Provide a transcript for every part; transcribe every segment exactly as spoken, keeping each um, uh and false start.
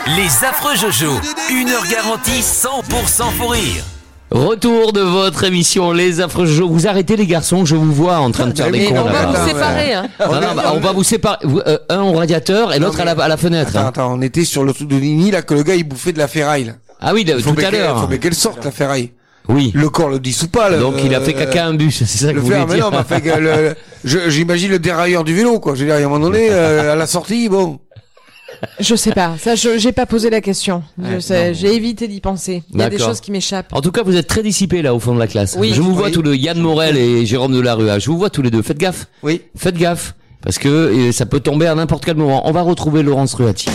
Les affreux Jojo, une heure garantie cent pour cent fou rire. Retour de votre émission Les Affreux Jojo. Vous arrêtez les garçons, je vous vois en train de faire des cons on va là-bas. vous séparer. Hein. Non, non, bah, on va vous séparer. Vous, euh, un au radiateur et l'autre Non, mais- à, la, à la fenêtre. Attends, hein. attends, on était sur le truc de Nini là que le gars il bouffait de la ferraille là. Ah oui, de- Faut tout bien à qu'elle- l'heure. Faut bien qu'elle sorte la ferraille. Oui. Le corps le dissout pas. Le, Donc il a fait euh, caca à un bus, c'est ça que Le vous voulez faire, mais dire. non, mais fait que le, je- j'imagine le dérailleur du vélo quoi. Je veux dire, à un moment donné, euh, à la sortie, bon. Je sais pas, ça je j'ai pas posé la question. Je Ouais, sais, non. j'ai évité d'y penser. Il y a des D'accord. choses qui m'échappent. En tout cas, vous êtes très dissipés là au fond de la classe. Oui. Je vous vois Oui. tous les Yann Morel et Jérôme Delarue. Je vous vois tous les deux. Faites gaffe. Oui. Faites gaffe. Parce que euh, ça peut tomber à n'importe quel moment. On va retrouver Laurence Ruati.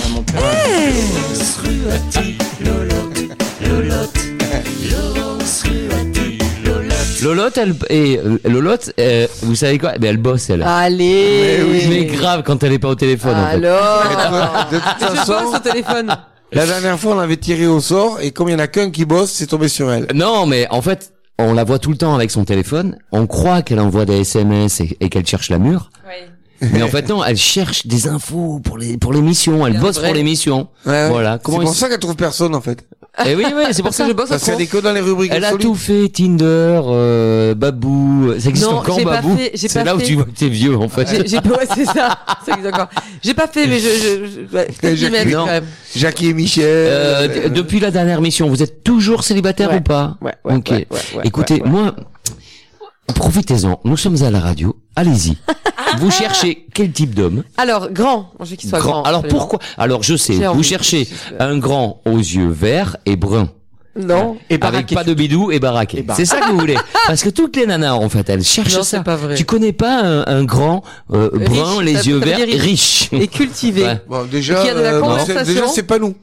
Lolotte, elle, et euh, Lolotte, euh, vous savez quoi? Ben, elle bosse, elle. Allez. Mais oui. Mais grave quand elle est pas au téléphone. en fait. Alors. De toute Je façon, bosse au téléphone. la dernière fois on avait tiré au sort et comme il y en a qu'un qui bosse, c'est tombé sur elle. Non, mais en fait, on la voit tout le temps avec son téléphone. On croit qu'elle envoie des S M S et, et qu'elle cherche la mûre. Oui. Mais en fait, non, elle cherche des infos pour les pour l'émission. Elle Bien bosse vrai. pour l'émission. Ouais, ouais. Voilà. C'est Comment pour il... ça qu'elle trouve personne en fait. Eh oui, oui, c'est pour ça que je bosse. Ça se fait des codes dans les rubriques. Elle a insolites. tout fait, Tinder, euh, Babou. Ça existe Non, encore, j'ai pas Babou? fait, j'ai C'est pas là où fait. tu vois que t'es vieux, en fait. J'ai, j'ai pas, ouais, c'est ça. C'est exactement. J'ai pas fait, mais je, je, je ouais, peut-être J'ai- m'y mettre, non. quand même. Jackie et Michel. Euh, euh, d- depuis la dernière mission, vous êtes toujours célibataire Ouais. ou pas? Ouais, ouais, Ok. ouais, ouais, ouais, Écoutez, ouais, ouais. moi, profitez-en. Nous sommes à la radio. Allez-y. Vous cherchez quel type d'homme? Alors, grand. Je veux qu'il soit grand. Alors absolument. pourquoi? Alors je sais, J'ai vous envie. cherchez un grand aux yeux verts et bruns. Non. Et Avec baraqué. pas de bidou et baraqué. Et bar- C'est ça que vous voulez. Parce que toutes les nanas, en fait, elles cherchent Non, ça. c'est pas vrai. Tu connais pas un, un grand euh, brun, Riche, les ça- yeux ça veut verts, dire riche. Et cultivé. Ouais. Bon, déjà, Qui a de la euh, bon, conversation. c'est- déjà, c'est pas nous.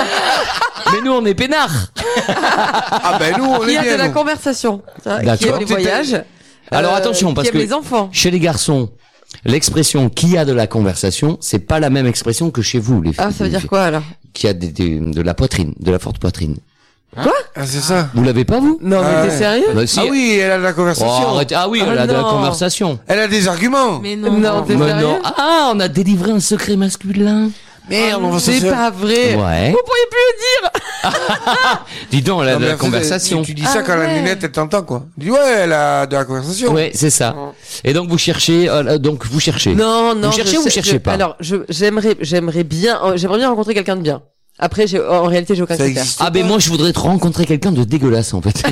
Mais nous, on est peinards. Ah ben nous, on Qui est a de bien. la nous. conversation. hein, Qui D'accord. aime les voyages. Alors euh, attention, parce qui que aime les enfants. chez les garçons, l'expression qui a de la conversation, c'est pas la même expression que chez vous, les filles. Ah, ça veut dire quoi, alors? Qui a des, des- de la poitrine, de la forte poitrine. Ah c'est ça. Vous l'avez pas, vous? Non, Ah mais ouais. t'es sérieux? Bah, si. Ah oui, elle a de la Oh, conversation. arrêtez. Ah oui, Ah elle a de la non. conversation. Elle a des arguments. Mais Non, non. t'es Mais sérieux? non. Ah, on a délivré un secret masculin. Merde, on va se C'est faire- pas vrai. Ouais. Vous pourriez plus le dire. Dis donc, elle a Non, de mais la après, conversation. Tu, tu dis ça Ah quand la ouais. lunette elle t'entend quoi. Tu dis ouais, elle a de la conversation. Ouais, c'est ça. Et donc vous cherchez, euh, donc vous cherchez. Non, non. Vous cherchez je ou vous sais- cherchez je- pas? Alors, je, j'aimerais, j'aimerais bien, euh, j'aimerais bien rencontrer quelqu'un de bien. Après, j'ai, en réalité, j'ai aucun Ça critère. existe. Ah ben moi je voudrais te rencontrer quelqu'un de dégueulasse en fait.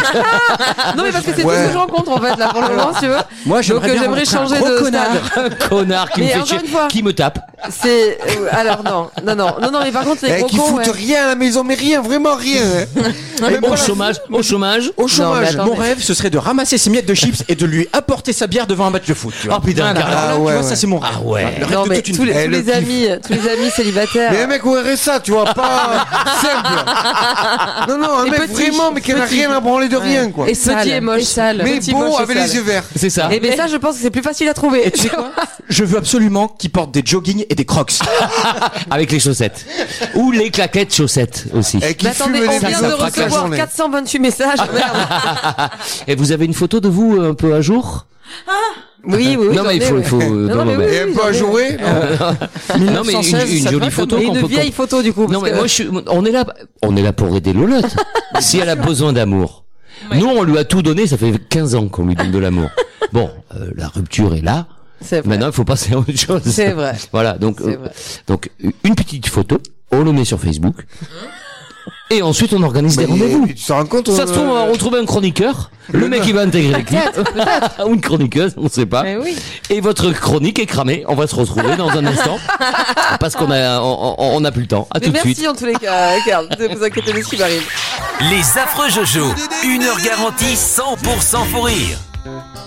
Non, mais parce que c'est Ouais. tout ce que je rencontre, en fait, là, pour le moment, si tu veux. Moi, Donc, j'aimerais euh, bien j'aimerais rencontrer un changer gros de connard. stade. Un connard qui Mais me fait encore chier, une fois. qui me tape. C'est, euh, alors, non, non, non, non, non, mais par contre, les Eh, gros qui cons, foutent ouais. rien à la maison, mais rien, vraiment rien. hein. Même Au pas la- chômage, au chômage. Au Non, chômage. mais attends, Mon rêve, ce serait de ramasser ses miettes de chips et de lui apporter sa bière devant un match de foot. Tu vois. Oh putain, Voilà, carrément. alors là, Ah tu ouais, vois, ouais. ça c'est mon rêve. Ah ouais. Le rêve Non, de mais toute une tous les, vie. Eh, tous le les kiff. amis, tous les amis célibataires. Mais un mec au R S A, tu vois, pas simple. Non, non, un Et mec petit, vraiment, mais qui n'a petit. rien à branler de rien, quoi. Et petit et moche. sale. Mais petit, beau, moche et avec sale. les yeux verts. C'est ça. Et ben ça, je pense que c'est plus facile à trouver. Et tu sais quoi Je veux absolument qu'il porte des joggings et des crocs. Avec les chaussettes. Ou les claquettes chaussettes aussi. Et qui Mais fume attendez, les on vient bières de toute la recevoir journée. quatre cent vingt-huit messages. Merde. Et vous avez une photo de vous un peu à jour? Oui, oui, oui. Non mais il j'en faut, ai, il faut. ouais. non, non, mais mais- oui, Et un oui, peu j'en à ai. jouer. Non mais une, une ça jolie te va, photo Et qu'on une peut. vieille photo du coup. Non parce mais que- moi je suis, on est là, on est là pour aider Lolotte. Si elle a besoin d'amour. Nous on lui a tout donné, ça fait quinze ans qu'on lui donne de l'amour. Bon, euh, la rupture est là. C'est vrai. Maintenant il faut passer à autre chose. C'est vrai. Voilà, donc C'est euh, vrai. donc une petite photo, on le met sur Facebook. Et ensuite on organise des Mais rendez-vous. Tu te rends compte Ça se trouve, on va retrouver un chroniqueur, le mec qui va intégrer l'équipe, ou une chroniqueuse, on sait pas. Mais oui. Et votre chronique est cramée. On va se retrouver dans un instant parce qu'on a, on, on- on a plus le temps. À Mais tout de merci suite. en tous les cas, Karl. Ne vous inquiétez pas de ce qui m'arrive. Les affreux Jojo, une heure garantie cent pour cent fou rire.